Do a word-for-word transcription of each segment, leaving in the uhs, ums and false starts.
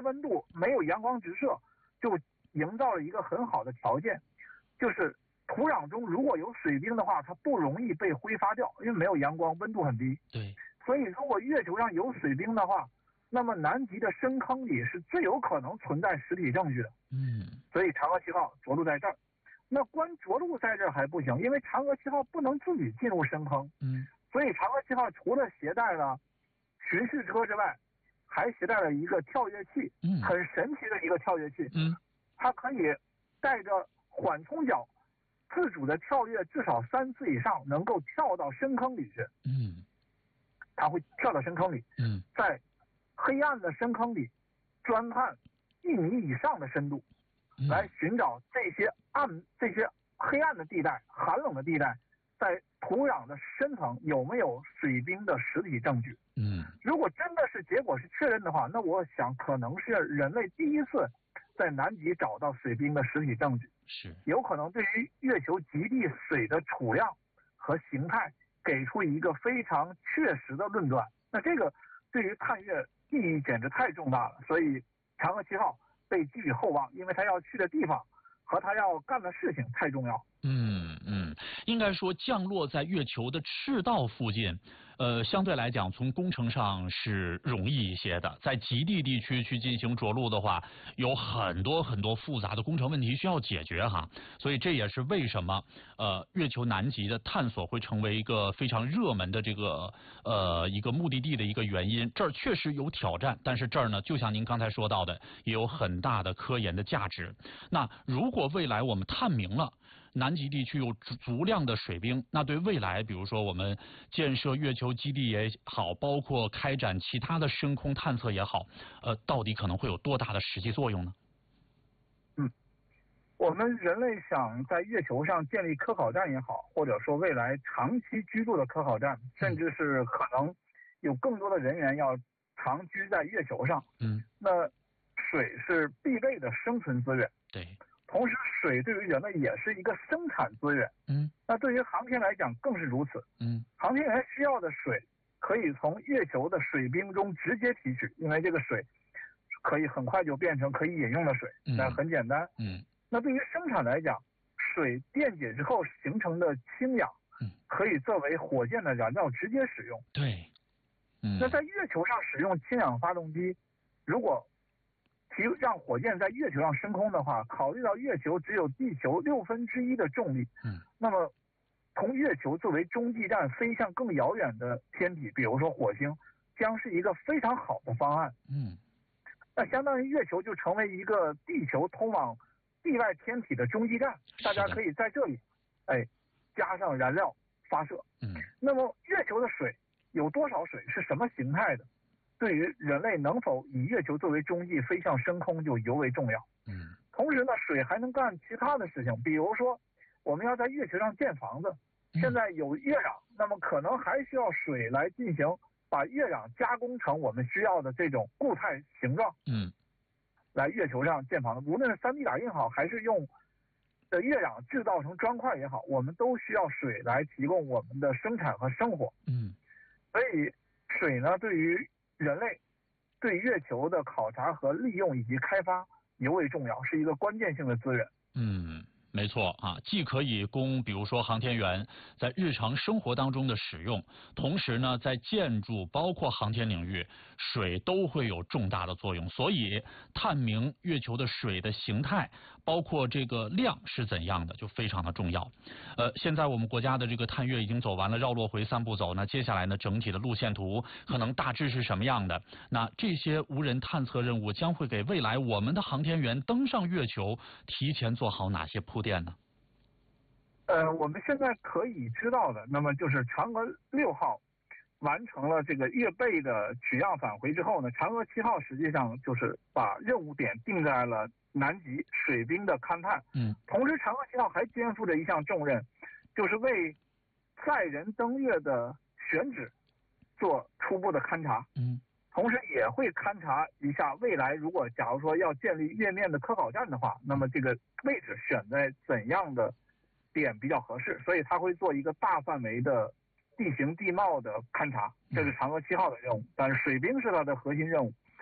的温度，没有阳光直射，就营造了一个很好的条件，就是土壤中如果有水冰的话，它不容易被挥发掉，因为没有阳光，温度很低。 对， 所以如果月球上有水冰的话，那么南极的深坑里是最有可能存在实体证据的。 嗯， 所以嫦娥七号着陆在这儿。那光着陆在这儿还不行，因为嫦娥七号不能自己进入深坑。 嗯， 所以嫦娥七号除了携带了巡视车之外，还携带了一个跳跃器， 嗯， 很神奇的一个跳跃器。 嗯， 它可以带着缓冲脚，自主的跳跃至少三次以上，能够跳到深坑里去。 嗯， 它会跳到深坑里。 嗯， 在黑暗的深坑里钻探一米以上的深度， 嗯， 来寻找这些暗、这些黑暗的地带、寒冷的地带，在土壤的深层有没有水冰的实体证据。 嗯， 如果真的是结果是确认的话，那我想可能是人类第一次在南极找到水冰的实体证据， 是有可能对于月球极地水的储量和形态给出一个非常确实的论断。那这个对于探月意义简直太重大了，所以嫦娥七号被寄予厚望，因为他要去的地方和他要干的事情太重要。 嗯嗯，应该说降落在月球的赤道附近，呃，相对来讲从工程上是容易一些的。在极地地区去进行着陆的话，有很多很多复杂的工程问题需要解决哈。所以这也是为什么呃月球南极的探索会成为一个非常热门的这个呃一个目的地的一个原因。这儿确实有挑战，但是这儿呢，就像您刚才说到的，也有很大的科研的价值。那如果未来我们探明了南极地区有足足量的水冰，那对未来比如说我们建设月球基地也好，包括开展其他的深空探测也好，呃，到底可能会有多大的实际作用呢？ 嗯，我们人类想在月球上建立科考站也好，或者说未来长期居住的科考站，甚至是可能有更多的人员要长居在月球上， 嗯， 那水是必备的生存资源。 对。 同时水对于人类也是一个生产资源， 嗯， 那对于航天来讲更是如此。 嗯， 航天员需要的水可以从月球的水冰中直接提取，因为这个水可以很快就变成可以饮用的水，那很简单。 嗯， 那对于生产来讲，水电解之后形成的氢氧，嗯，可以作为火箭的燃料直接使用。 对，嗯， 那在月球上使用氢氧发动机，如果提让火箭在月球上升空的话，考虑到月球只有地球六分之一的重力，嗯，那么从月球作为中继站飞向更遥远的天体，比如说火星，将是一个非常好的方案。嗯，那相当于月球就成为一个地球通往地外天体的中继站，大家可以在这里，哎，加上燃料发射。嗯，那么月球的水有多少水，是什么形态的？对于人类能否以月球作为中继飞向深空就尤为重要。嗯，同时呢，水还能干其他的事情，比如说我们要在月球上建房子，现在有月壤，那么可能还需要水来进行把月壤加工成我们需要的这种固态形状。嗯，来月球上建房子，无论是 三 D 打印好，还是用的月壤制造成砖块也好，我们都需要水来提供我们的生产和生活。嗯，所以水呢，对于人类对月球的考察和利用以及开发尤为重要，是一个关键性的资源。 嗯，没错啊，既可以供比如说航天员在日常生活当中的使用，同时呢，在建筑包括航天领域，水都会有重大的作用。所以探明月球的水的形态，包括这个量是怎样的，就非常的重要。呃，现在我们国家的这个探月已经走完了绕落回三步走，那接下来呢，整体的路线图可能大致是什么样的？那这些无人探测任务将会给未来我们的航天员登上月球提前做好哪些铺垫呢？ 呃，我们现在可以知道的，那么就是嫦娥六号完成了这个月背的取样返回之后呢，嫦娥七号实际上就是把任务点定在了南极水冰的勘探。嗯，同时嫦娥七号还肩负着一项重任，就是为载人登月的选址做初步的勘察。嗯，同时也会勘察一下未来如果假如说要建立月面的科考站的话，那么这个位置选在怎样的点比较合适，所以他会做一个大范围的地形地貌的勘察，这是嫦娥七号的任务，但是水冰是它的核心任务。嗯，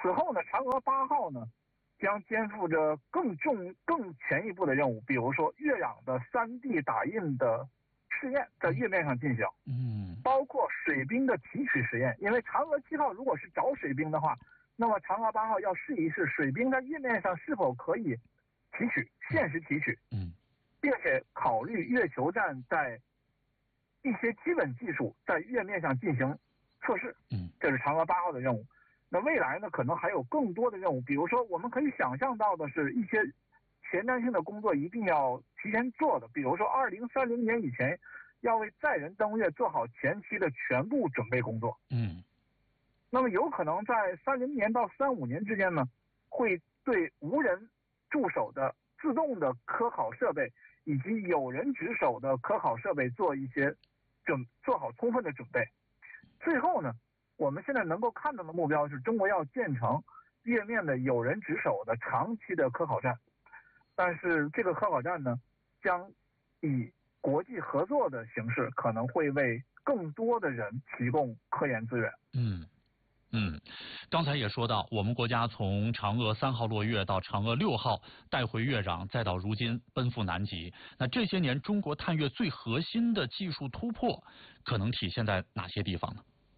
此后呢，嫦娥八号呢将肩负着更重、更前一步的任务，比如说月壤的 三 D 打印的试验在月面上进行， 嗯， 包括水冰的提取实验。因为嫦娥七号如果是找水冰的话，那么嫦娥八号要试一试水冰在月面上是否可以提取，现实提取， 嗯， 并且考虑月球站在一些基本技术在月面上进行测试， 嗯， 这是嫦娥八号的任务。那未来呢，可能还有更多的任务，比如说我们可以想象到的是一些前瞻性的工作一定要提前做的，比如说二零三零年以前要为载人登月做好前期的全部准备工作。 嗯， 那么有可能在三零年到三五年之间呢，会对无人驻守的自动的科考设备以及有人值守的科考设备做一些准做好充分的准备。最后呢，我们现在能够看到的目标是中国要建成月面的有人值守的长期的科考站，但是这个科考站呢，将以国际合作的形式，可能会为更多的人提供科研资源。 嗯。嗯，刚才也说到，我们国家从嫦娥三号落月到嫦娥六号带回月壤，再到如今奔赴南极。那这些年中国探月最核心的技术突破，可能体现在哪些地方呢？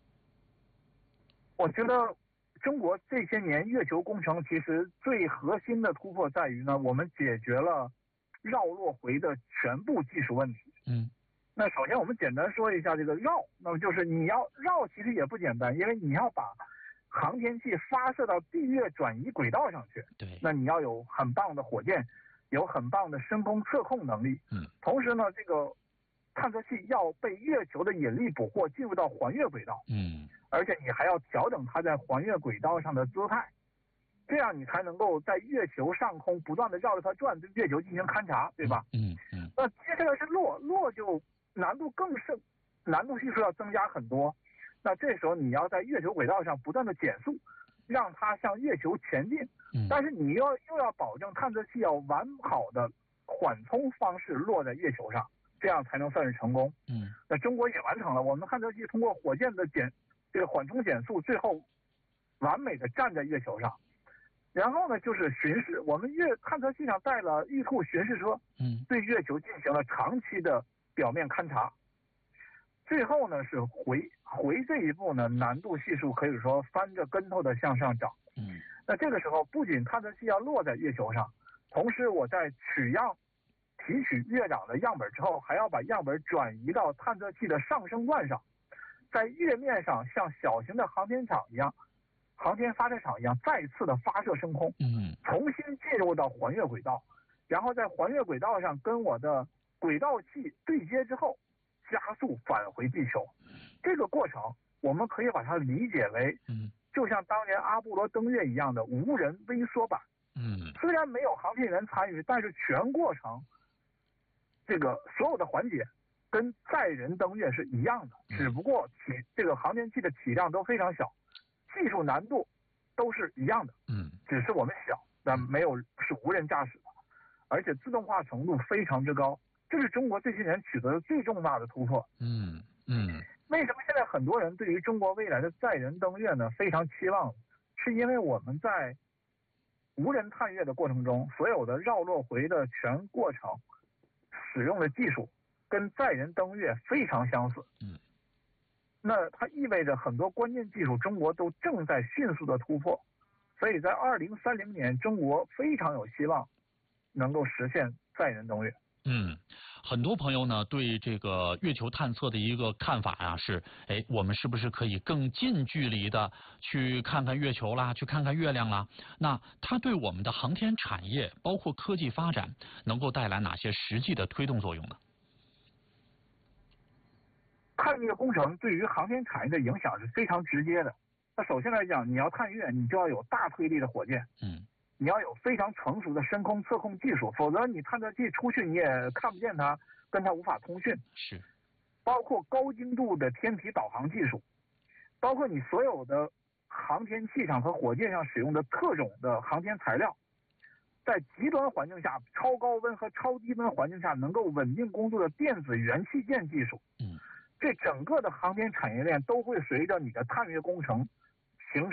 我觉得中国这些年月球工程其实最核心的突破在于呢，我们解决了绕落回的全部技术问题。 嗯。 那首先我们简单说一下这个绕，那么就是你要绕其实也不简单，因为你要把航天器发射到地月转移轨道上去。 对。 那你要有很棒的火箭，有很棒的深空测控能力。 嗯。 同时呢，这个探测器要被月球的引力捕获，进入到环月轨道。 嗯。 而且你还要调整它在环月轨道上的姿态，这样你才能够在月球上空不断的绕着它转，对月球进行勘察，对吧？ 嗯嗯。 那接下来是落，落就难度更甚，难度系数要增加很多。那这时候你要在月球轨道上不断的减速，让它向月球前进。 嗯。 但是你要又要保证探测器要完好的缓冲方式落在月球上，这样才能算是成功。 嗯。 那中国也完成了，我们探测器通过火箭的减这个缓冲减速，最后完美的站在月球上。然后呢，就是巡视，我们月探测器上带了玉兔巡视车， 嗯， 对月球进行了长期的表面勘察。最后呢是回回这一步呢，难度系数可以说翻着跟头的向上涨。 嗯， 那这个时候不仅探测器要落在月球上，同时我在取样提取月壤的样本之后，还要把样本转移到探测器的上升段上，在月面上像小型的航天场一样，航天发射场一样再次的发射升空， 嗯， 重新进入到环月轨道，然后在环月轨道上跟我的轨道器对接之后，加速返回地球。这个过程我们可以把它理解为， 嗯， 就像当年阿波罗登月一样的无人微缩版。 嗯， 虽然没有航天员参与，但是全过程这个所有的环节跟载人登月是一样的，只不过体这个航天器的体量都非常小，技术难度都是一样的， 嗯， 只是我们小，但没有是无人驾驶的，而且自动化程度非常之高，这是中国这些年取得的最重大的突破。 嗯嗯， 为什么现在很多人对于中国未来的载人登月呢非常期望？是因为我们在无人探月的过程中，所有的绕落回的全过程使用的技术跟载人登月非常相似。 嗯， 那它意味着很多关键技术中国都正在迅速的突破，所以在二零三零年，中国非常有希望能够实现载人登月。 嗯，很多朋友呢对这个月球探测的一个看法啊是，哎，我们是不是可以更近距离的去看看月球啦，去看看月亮啦？那它对我们的航天产业，包括科技发展，能够带来哪些实际的推动作用呢？ 探月工程对于航天产业的影响是非常直接的。那首先来讲，你要探月，你就要有大推力的火箭。 嗯。 你要有非常成熟的深空测控技术，否则你探测器出去你也看不见它，跟它无法通讯。 是， 包括高精度的天体导航技术，包括你所有的航天器上和火箭上使用的特种的航天材料，在极端环境下、超高温和超低温环境下能够稳定工作的电子元器件技术。 嗯， 这整个的航天产业链都会随着你的探月工程形成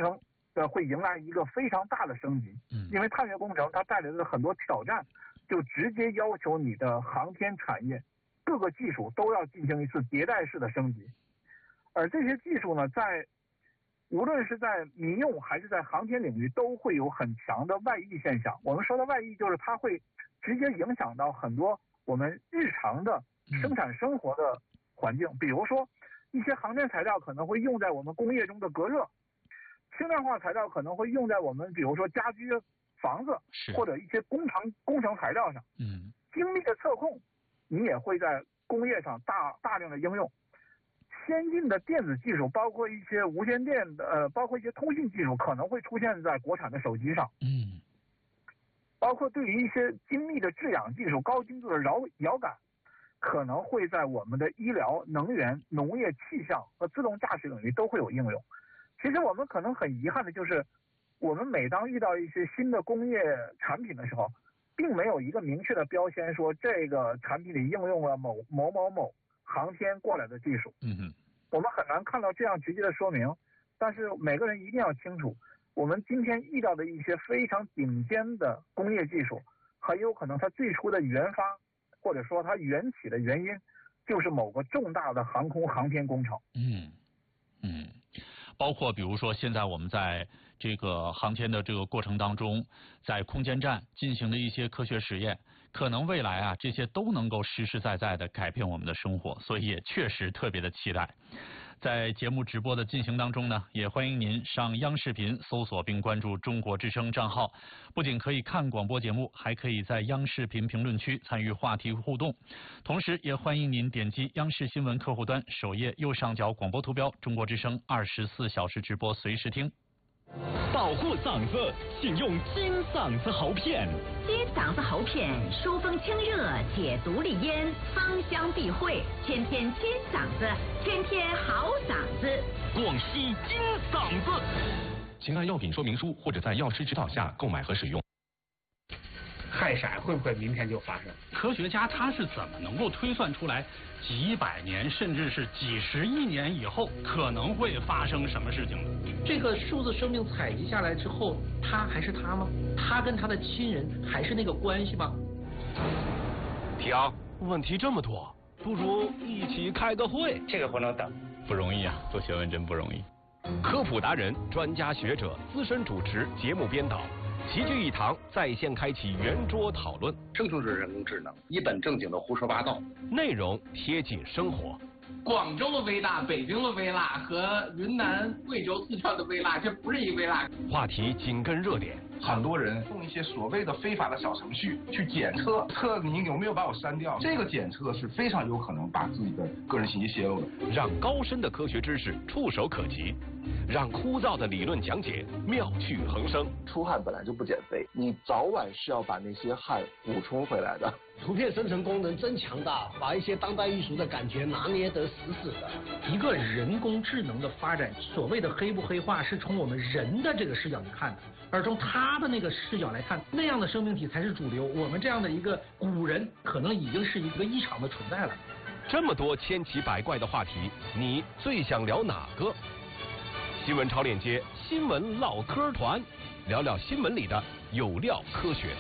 呃会迎来一个非常大的升级。因为探月工程它带来的很多挑战，就直接要求你的航天产业各个技术都要进行一次迭代式的升级。而这些技术呢，在无论是在民用还是在航天领域，都会有很强的外溢现象。我们说的外溢，就是它会直接影响到很多我们日常的生产生活的环境。比如说，一些航天材料可能会用在我们工业中的隔热，轻量化材料可能会用在我们比如说家居、房子或者一些工程工程材料上。 嗯， 精密的测控，你也会在工业上大大量的应用。先进的电子技术，包括一些无线电的，呃，包括一些通信技术，可能会出现在国产的手机上。 嗯， 包括对于一些精密的制氧技术、高精度的遥遥感，可能会在我们的医疗、能源、农业、气象和自动驾驶领域都会有应用。其实我们可能很遗憾的就是，我们每当遇到一些新的工业产品的时候，并没有一个明确的标签说这个产品里应用了某某某某航天过来的技术。 嗯哼， 我们很难看到这样直接的说明。但是每个人一定要清楚，我们今天遇到的一些非常顶尖的工业技术，很有可能它最初的研发或者说它缘起的原因，就是某个重大的航空航天工程。 嗯嗯，包括比如说现在我们在这个航天的这个过程当中，在空间站进行的一些科学实验，可能未来啊这些都能够实实在在的改变我们的生活，所以也确实特别的期待。在节目直播的进行当中呢，也欢迎您上央视频搜索并关注中国之声账号，不仅可以看广播节目，还可以在央视频评论区参与话题互动。同时也欢迎您点击央视新闻客户端首页右上角广播图标中国之声二十四小时直播随时听。 保护嗓子，请用金嗓子喉片。 金嗓子喉片疏风清热，解毒利咽，芳香避秽，天天金嗓子，天天好嗓子。 广西金嗓子。请按药品说明书或者在药师指导下购买和使用。 氦闪会不会明天就发生？ 科学家他是怎么能够推算出来几百年甚至是几十亿年以后可能会发生什么事情的？ 这个数字生命采集下来之后，他还是他吗？他跟他的亲人还是那个关系吗？ 停，问题这么多，不如一起开个会。 这个不能等， 不容易啊，做学问真不容易。科普达人、专家学者、资深主持、节目编导。齐聚一堂，在线开启圆桌讨论。 生成式人工智能，一本正经的胡说八道， 内容贴近生活。 广州的微辣、北京的微辣和云南、贵州、四川的微辣，这不是一微辣。 话题紧跟热点。 很多人用一些所谓的非法的小程序去检测，测你有没有把我删掉。这个检测是非常有可能把自己的个人信息泄露的。 让高深的科学知识触手可及，让枯燥的理论讲解妙趣横生。 出汗本来就不减肥，你早晚是要把那些汗补充回来的。 图片生成功能真强大，把一些当代艺术的感觉拿捏得死死的。 一个人工智能的发展，所谓的黑不黑化，是从我们人的这个视角去看的，而从他的那个视角来看，那样的生命体才是主流。我们这样的一个古人，可能已经是一个异常的存在了。 这么多千奇百怪的话题，你最想聊哪个？新闻超链接，新闻唠嗑团，聊聊新闻里的有料科学。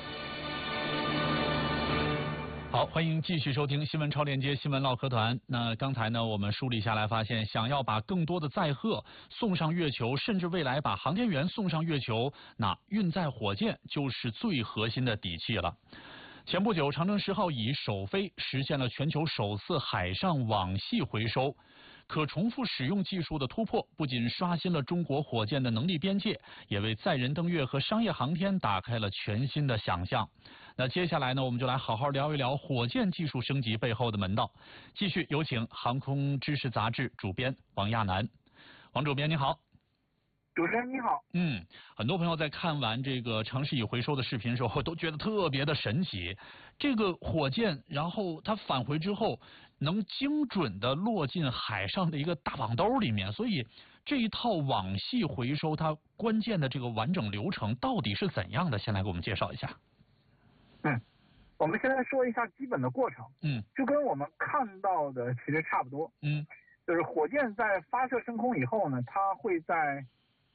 好，欢迎继续收听新闻超链接新闻唠嗑团。那刚才呢，我们梳理下来发现，想要把更多的载荷送上月球，甚至未来把航天员送上月球，那运载火箭就是最核心的底气了。前不久，长征十号乙首飞实现了全球首次海上网系回收。可重复使用技术的突破，不仅刷新了中国火箭的能力边界，也为载人登月和商业航天打开了全新的想象。那接下来呢，我们就来好好聊一聊火箭技术升级背后的门道。继续有请航空知识杂志主编王亚楠。王主编你好。 主持人你好。 嗯，很多朋友在看完这个长试乙回收的视频的时候，都觉得特别的神奇。这个火箭，然后它返回之后，能精准的落进海上的一个大网兜里面，所以这一套网系回收它关键的这个完整流程到底是怎样的？先来给我们介绍一下。 嗯，我们先来说一下基本的过程。 嗯， 就跟我们看到的其实差不多。 嗯， 就是火箭在发射升空以后呢，它会在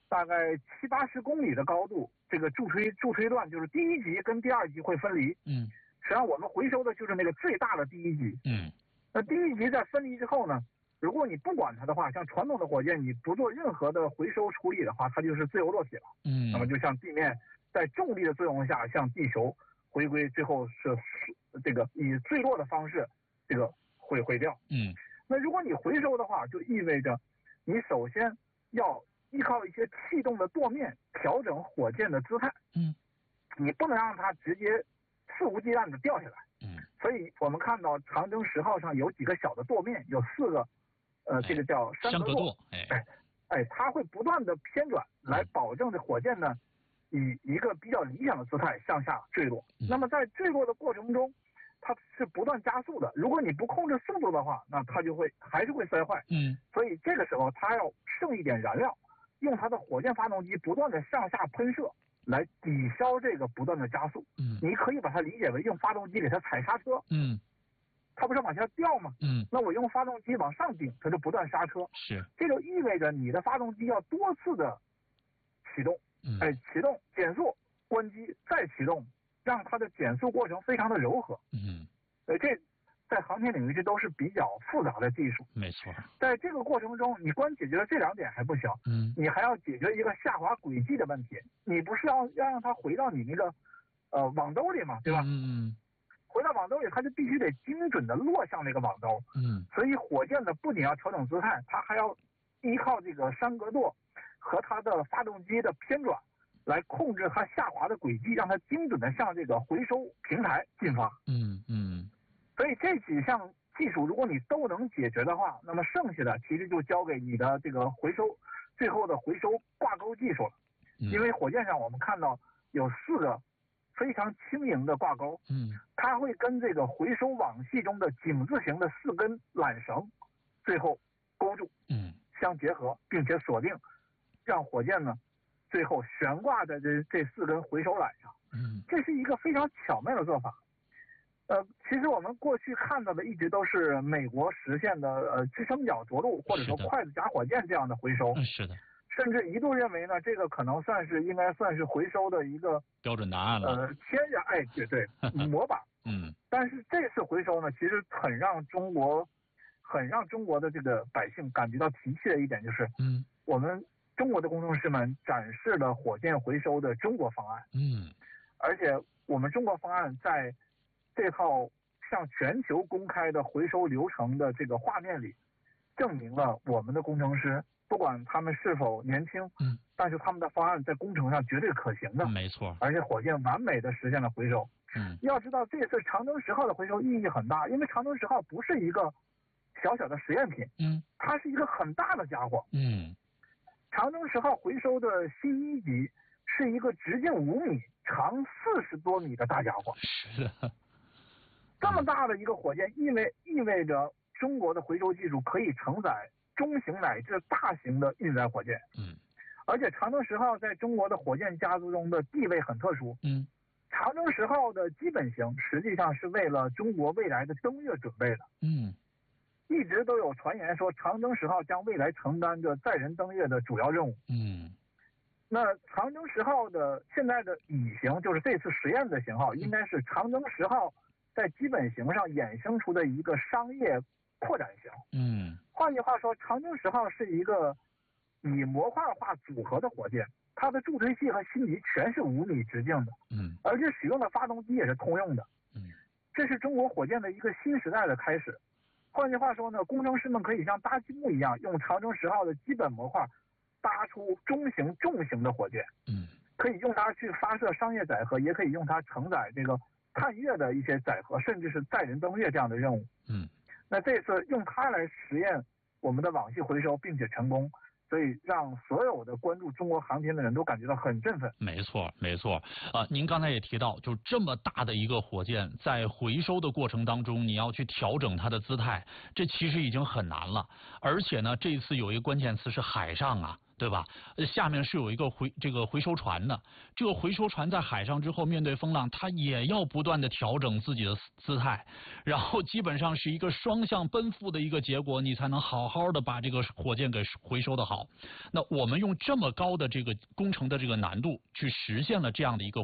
大概七八十公里的高度，这个助推助推段就是第一级跟第二级会分离。 嗯， 实际上我们回收的就是那个最大的第一级。 嗯， 那第一级在分离之后呢，如果你不管它的话，像传统的火箭，你不做任何的回收处理的话，它就是自由落体了。 嗯， 那么就像地面在重力的作用下向地球回归，最后是这个以坠落的方式这个毁毁掉。 嗯， 那如果你回收的话，就意味着你首先要依靠一些气动的舵面调整火箭的姿态。 嗯， 你不能让它直接肆无忌惮的掉下来。 嗯， 所以我们看到长征十号上有几个小的舵面，有四个，呃，这个叫山格舵。 哎， 哎，哎，它会不断的偏转，来保证这火箭呢以一个比较理想的姿态向下坠落。 嗯、 那么在坠落的过程中，它是不断加速的。如果你不控制速度的话，那它就会还是会摔坏。 嗯， 所以这个时候它要剩一点燃料，用它的火箭发动机不断的向下喷射，来抵消这个不断的加速。 嗯， 你可以把它理解为用发动机给它踩刹车。 嗯， 它不是往下掉吗？ 嗯， 那我用发动机往上顶，它就不断刹车。 是， 这就意味着你的发动机要多次的启动。 嗯， 哎，启动、减速、关机、再启动，让它的减速过程非常的柔和。 嗯， 呃，这在航天领域这都是比较复杂的技术。 没错。 在这个过程中，你光解决了这两点还不行。 嗯， 你还要解决一个下滑轨迹的问题。你不是要要让它回到你那个呃网兜里嘛，对吧？ 嗯嗯。 回到网兜里，它就必须得精准的落向那个网兜。 嗯。所以火箭呢，不仅要调整姿态，它还要依靠这个山格舵和它的发动机的偏转，来控制它下滑的轨迹，让它精准的向这个回收平台进发。 嗯嗯。 所以这几项技术，如果你都能解决的话，那么剩下的其实就交给你的这个回收最后的回收挂钩技术了。 嗯、 因为火箭上我们看到有四个非常轻盈的挂钩。 嗯。 它会跟这个回收网系中的井字形的四根缆绳最后勾住。 嗯。相结合，并且锁定，让火箭呢最后悬挂在这这四根回收缆上。 嗯。 这是一个非常巧妙的做法。呃，其实我们过去看到的一直都是美国实现的呃支撑脚着陆或者说筷子夹火箭这样的回收。 是的。 甚至一度认为呢，这个可能算是应该算是回收的一个标准答案了。 呃，天然哎，对对，模板。 嗯。 但是这次回收呢，其实很让中国，很让中国的这个百姓感觉到提气的一点就是， 嗯， 我们中国的工程师们展示了火箭回收的中国方案。 嗯。 而且我们中国方案在这套向全球公开的回收流程的这个画面里，证明了我们的工程师不管他们是否年轻， 嗯， 但是他们的方案在工程上绝对可行的。 没错。 而且火箭完美的实现了回收。 嗯。 要知道这次长征十号的回收意义很大，因为长征十号不是一个小小的实验品， 嗯， 它是一个很大的家伙。 嗯。 长征十号回收的新一级是一个直径五米、长四十多米的大家伙。 是的。 这么大的一个火箭，意味意味着中国的回收技术可以承载中型乃至大型的运载火箭。 嗯。 而且长征十号在中国的火箭家族中的地位很特殊。 嗯。 长征十号的基本型实际上是为了中国未来的登月准备的。 嗯。 一直都有传言说长征十号将未来承担着载人登月的主要任务。 嗯。 那长征十号的现在的乙型，就是这次实验的型号，应该是长征十号在基本型上衍生出的一个商业扩展型。 嗯。 换句话说，长征十号是一个以模块化组合的火箭，它的助推器和心级全是五米直径的。 嗯。 而且使用的发动机也是通用的。 嗯。 这是中国火箭的一个新时代的开始。换句话说呢，工程师们可以像搭积木一样，用长征十号的基本模块搭出中型、重型的火箭。 嗯。 可以用它去发射商业载荷，也可以用它承载这个探月的一些载荷，甚至是载人登月这样的任务。 嗯。 那这次用它来实验我们的网系回收，并且成功，所以让所有的关注中国航天的人都感觉到很振奋。 没错，没错。啊，您刚才也提到，就这么大的一个火箭，在回收的过程当中，你要去调整它的姿态，这其实已经很难了。而且呢，这次有一个关键词是海上啊。 对吧？呃，下面是有一个回这个回收船的，这个回收船在海上之后，面对风浪，它也要不断的调整自己的姿态，然后基本上是一个双向奔赴的一个结果，你才能好好的把这个火箭给回收的好。那我们用这么高的这个工程的这个难度去实现了这样的一个